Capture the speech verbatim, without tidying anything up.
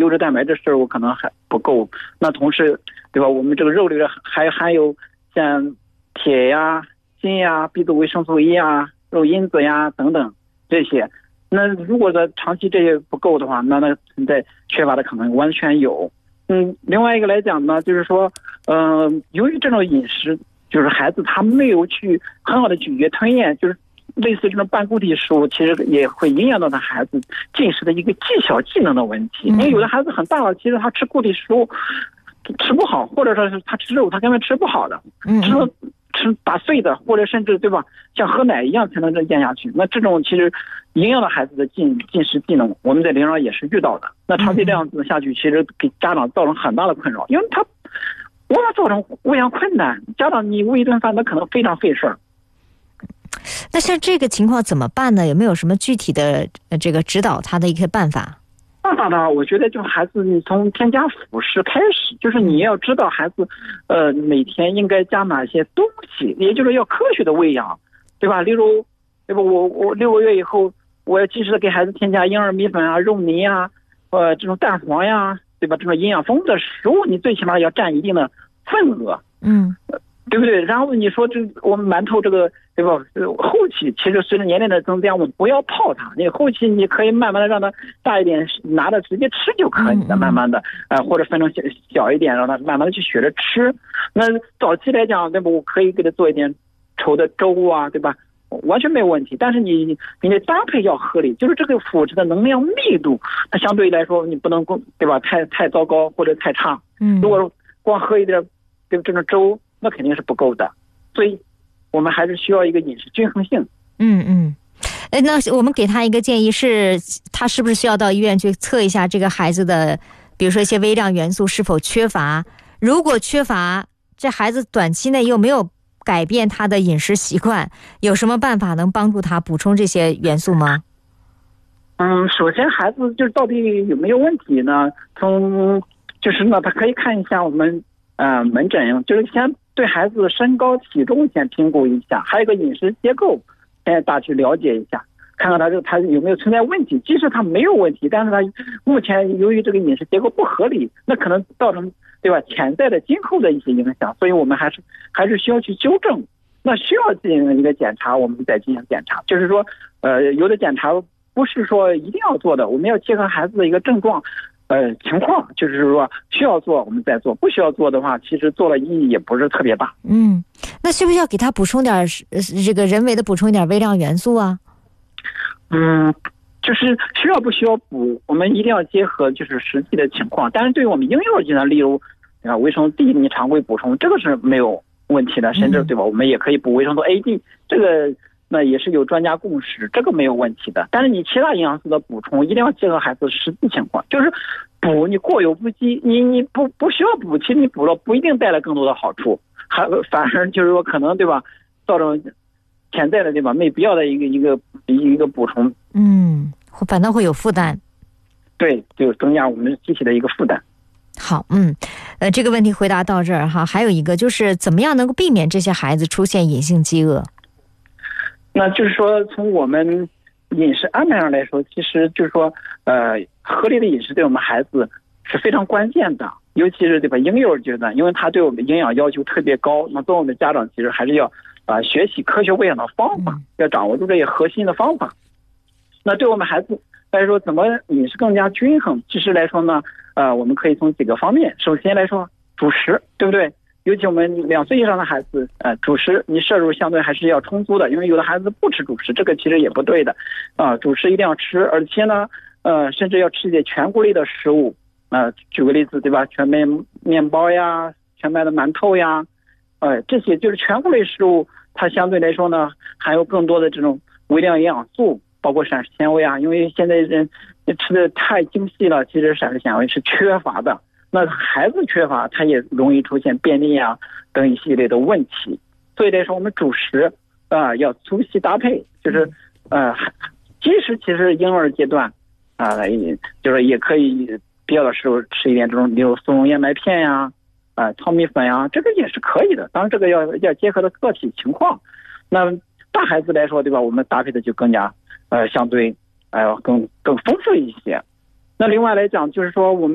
优质蛋白质摄入可能还不够。那同时，对吧？我们这个肉里边还含有像铁呀、锌呀、B 族维生素 E 啊、肉因子呀等等这些。那如果说长期这些不够的话，那那存在缺乏的可能完全有。嗯，另外一个来讲呢，就是说，嗯、呃，由于这种饮食，就是孩子他没有去很好的咀嚼吞咽，就是类似这种半固体食物，其实也会影响到他孩子进食的一个技巧技能的问题。因为有的孩子很大了，其实他吃固体食物吃不好，或者说是他吃肉他根本吃不好的，吃吃打碎的，或者甚至对吧，像喝奶一样才能咽下去。那这种其实影响到孩子的进进食技能，我们在临床也是遇到的。那长期这样子下去，其实给家长造成很大的困扰，因为他往往造成喂养困难。家长你喂一顿饭，那可能非常费事儿。 那像这个情况怎么办呢？有没有什么具体的这个指导他的一些办法？ 办法呢，我觉得就是孩子，你从添加辅食开始，就是你要知道孩子，呃，每天应该加哪些东西，也就是要科学的喂养，对吧？例如，对吧？我我六个月以后，我要及时的给孩子添加婴儿米粉啊、肉糜啊，呃，这种蛋黄呀，对吧？这种营养丰富的食物，你最起码要占一定的份额， 嗯， 对不对？然后你说这我们馒头这个。对吧？后期其实随着年龄的增加，我们不要泡它。你后期你可以慢慢的让它大一点，拿着直接吃就可以了。慢慢的，呃，或者分成小小一点，让它慢慢的去学着吃。那早期来讲，对吧？我可以给它做一点稠的粥啊，对吧？完全没有问题。但是你你的搭配要合理，就是这个辅食的能量密度，它相对来说你不能对吧？太太糟糕或者太差。 嗯， 如果光喝一点对这种粥，那肯定是不够的。所以。我们还是需要一个饮食均衡性。 嗯嗯，呃，那我们给他一个建议是，他是不是需要到医院去测一下这个孩子的，比如说一些微量元素是否缺乏？如果缺乏，这孩子短期内又没有改变他的饮食习惯，有什么办法能帮助他补充这些元素吗？ 嗯，首先孩子就是到底有没有问题呢？从就是呢，他可以看一下我们呃门诊，就是先。对孩子身高体重先评估一下，还有一个饮食结构，先大致了解一下，看看他这他有没有存在问题。即使他没有问题，但是他目前由于这个饮食结构不合理，那可能造成对吧潜在的今后的一些影响，所以我们还是还是需要去纠正。那需要进行一个检查，我们再进行检查。就是说，呃，有的检查不是说一定要做的，我们要结合孩子的一个症状。呃，情况就是说需要做我们再做，不需要做的话，其实做了意义也不是特别大。 嗯，那需不需要给他补充点这个人为的补充一点微量元素啊？ 嗯，就是需要不需要补，我们一定要结合就是实际的情况。但是对于我们婴幼儿阶段，例如啊维生素 D， 你常规补充这个是没有问题的，甚至对吧？我们也可以补维生素 A、D， 这个。那也是有专家共识，这个没有问题的。但是你其他营养素的补充一定要结合孩子实际情况，就是补你过犹不及，你你不不需要补，其实你补了不一定带来更多的好处，还反而就是说可能对吧，造成潜在的对吧没必要的一个一个一个补充， 嗯，反倒会有负担， 对，就增加我们机体的一个负担。 好，嗯，呃，这个问题回答到这儿哈，还有一个就是怎么样能够避免这些孩子出现隐性饥饿？ 那就是说，从我们饮食安排上来说，其实就是说，呃，合理的饮食对我们孩子是非常关键的，尤其是对吧，婴幼儿阶段，因为他对我们营养要求特别高。那作为我们的家长，其实还是要啊、呃、学习科学喂养的方法，要掌握住这些核心的方法。那对我们孩子来说，怎么饮食更加均衡？其实来说呢，呃，我们可以从几个方面。首先来说，主食，对不对？尤其我们两岁以上的孩子，呃，主食你摄入相对还是要充足的，因为有的孩子不吃主食，这个其实也不对的，啊、呃，主食一定要吃，而且呢，呃，甚至要吃一些全谷类的食物，呃，举个例子，对吧？全麦面包呀，全麦的馒头呀，呃，这些就是全谷类食物，它相对来说呢，含有更多的这种微量营养素，包括膳食纤维啊，因为现在人吃的太精细了，其实膳食纤维是缺乏的。那孩子缺乏，他也容易出现便秘啊等一系列的问题。所以来说，我们主食啊、呃、要粗细搭配，就是呃，即使其实婴儿阶段啊、呃，就是也可以必要的时候吃一点这种，比如松茸燕麦片呀、啊、呃、糙米粉呀，这个也是可以的。当然，这个要要结合的个体情况。那大孩子来说，对吧？我们搭配的就更加呃相对呃更更丰富一些。那另外来讲，就是说我们。